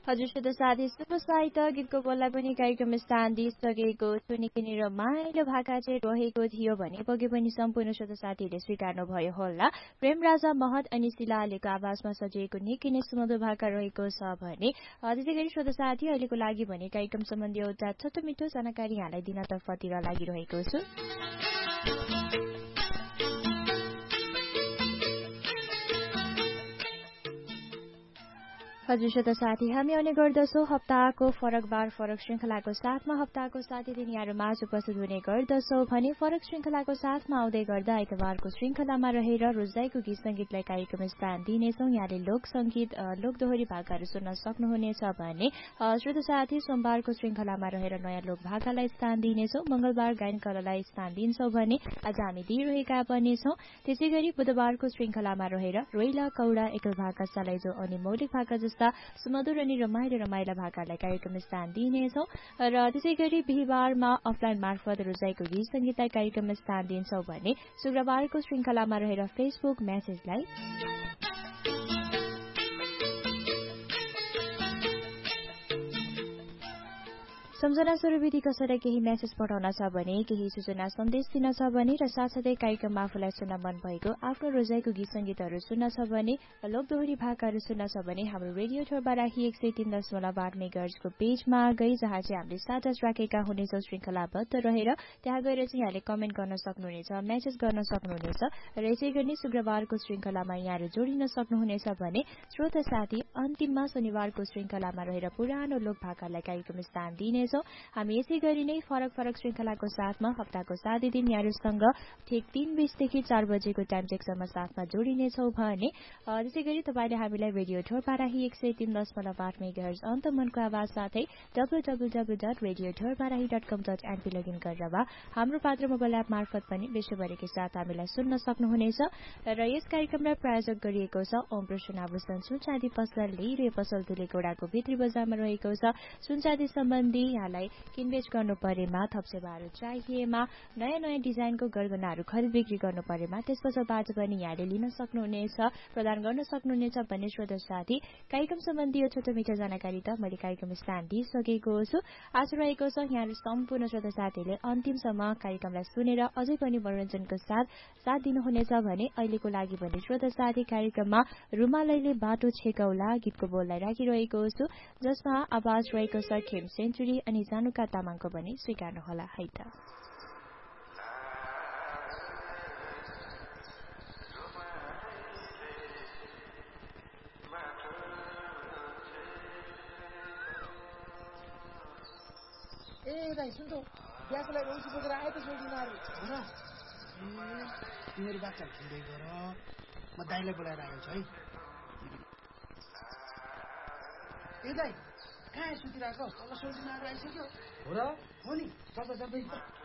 हजुर साथी शुभ साहित्य गीतको बोललाई पनि कार्यक्रम स्थान दिइसकेको छु। निकै नै रमाइलो भाका चाहिँ रहेको थियो भने पगे पनि सम्पूर्ण श्रोता साथीहरूले स्वीकार्नु भयो होला। प्रेम राजा महत अनि शिलालेको आवाजमा सजिएको निकै नै सुमधुर भाका रहेको छ भने त्यसै गरी श्रोता साथी अहिलेको लागि भने कार्यक्रम सम्बन्धी एउटा छोटो मिठो जानकारी यहाँलाई दिन तर्फतिर लागिरहेको छु। हजुर श्रोता साथी हामी आउने गर्दछौँ हप्ताको फरक बार फरक श्रृङ्खलाको साथमा। हप्ताको साथी दिन यहाँहरू माझ उपस्थित हुने गर्दछौँ भने फरक श्रृङ्खलाको साथमा आउँदै गर्दा आइतबारको श्रृङ्खलामा रहेर रोजाइको गीत सङ्गीतलाई कार्यक्रम स्थान दिनेछौँ। यहाँले लोक सङ्गीत लोकदोहोरी भाकाहरू सुन्न सक्नुहुनेछ भने श्रोता साथी सोमबारको श्रृङ्खलामा रहेर नयाँ लोक भाकालाई स्थान दिनेछौँ। मंगलबार गायन कलालाई स्थान दिन्छौँ भने आज हामी दिइरहेका पनि छौँ। त्यसै गरी बुधबारको श्रृङ्खलामा रहेर रोइला कौडा एकल भाका सलाइजो अनि मौलिक भाका जस्ता सुमधुर अनि रमाइला भाकालाई कार्यक्रम स्थान दिइनेछौँ। र त्यसै गरी बिहिबारमा अफलाइन मार्फत रोजाइको गीत सङ्गीतलाई कार्यक्रम स्थान दिन्छौँ भने शुक्रबारको श्रृङ्खलामा रहेर फेसबुक मेसेजलाई सम्झना स्वरूप यदि कसैलाई केही मेसेज पठाउन छ भने केही सूचना सन्देश दिन छ भने र साथसाथै कार्यक्रममा आफूलाई सुन्न मन भएको आफ्नो रोजाइको गीत सङ्गीतहरू सुन्न छ भने लोकदोहोरी भाकाहरू सुन्न छ भने हाम्रो रेडियो ठोरबाराही 103.8 मेगाहर्जको पेजमा गई जहाँ चाहिँ हामीले स्टाटस राखेका हुनेछौँ श्रृङ्खलाबद्ध रहेर त्यहाँ गएर चाहिँ यहाँले कमेन्ट गर्न सक्नुहुनेछ, मेसेज गर्न सक्नुहुनेछ र यसै गरी शुक्रबारको श्रृङ्खलामा यहाँहरू जोडिन सक्नुहुनेछ भने श्रोता साथी अन्तिममा शनिबारको श्रृङ्खलामा रहेर पुरानो लोक भाकालाई कार्यक्रम स्थान दिनेछ। हामी यसै गरी नै फरक फरक श्रृङ्खलाको साथमा हप्ताको 7 दिन यहाँहरूसँग ठिक 3:20 देखि 4 बजेको टाइम चेकसम्म साथमा जोडिनेछौँ भने त्यसै गरी तपाईँले हामीलाई रेडियो ठोरबाराही 103.8 मेगाहर्ज अन्तमनको आवाज साथै www.radiothorparahi.com.np लगइन गरेर वा हाम्रो पात्र मोबाइल एप मार्फत पनि विश्वभरिकै साथ हामीलाई सुन्न सक्नुहुनेछ। र यस कार्यक्रमलाई प्रायोजक गरिएको छ ओम प्रसन्न आभूषण सुनचाँदी पसल लिरे पसल धुलेगौडाको भित्री बजारमा रहेको छ। सुनचाँदी सम्बन्धी यहाँलाई किनबेच गर्नु परेमा थप सेवाहरू चाहिएमा नयाँ डिजाइनको गरगहनाहरू खरिद बिक्री गर्नु परेमा त्यसपछिबाट पनि यहाँले लिन सक्नुहुनेछ, प्रदान गर्न सक्नुहुनेछ भन्ने श्रोता साथी कार्यक्रम सम्बन्धी यो छोटो मिठो जानकारी त मैले कार्यक्रम स्थान दिइसकेको छु। आशा रहेको छ यहाँहरू सम्पूर्ण श्रोता साथीहरूले अन्तिमसम्म कार्यक्रमलाई सुनेर अझै पनि मनोरञ्जनको साथ दिनुहुनेछ भने अहिलेको लागि भने श्रोता साथी कार्यक्रममा रुमालैले बाटो छेकौला गीतको बोललाई राखिरहेको छु जसमा आवाज रहेको छ खेम सेन्चुरी अनि जानुका तामाङको पनि स्वीकार्नुहोला है त। ए दाइ सुन्छौ बिहाको लागि औँसी बोकेर आए त सोचिनाहरू हो र। तिमीहरू बाच्चा खेल्दै गर म दाइलाई बोलाएर आएको छु है। ए दाइ कहाँ सुतिरहेको तल सोचिनाहरू आइसक्यो हो र। हो नि जब